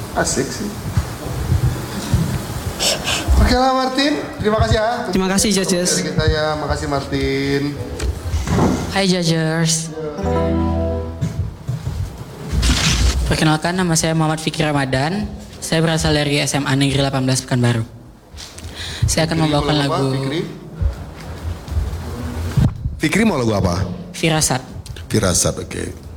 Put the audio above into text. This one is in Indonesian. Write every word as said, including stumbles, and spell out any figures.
Asik sih. Oke lah Martin, terima kasih ya. Terima kasih judges. Dari saya, makasih Martin. Hai judges. Perkenalkan, nama saya Muhammad Fikri Ramadan. Saya berasal dari S M A Negeri delapan belas Pekanbaru. Saya akan Fikri, membawakan mau lagu apa, Fikri? Fikri mau lagu apa? Firasat. Firasat, oke. Okay.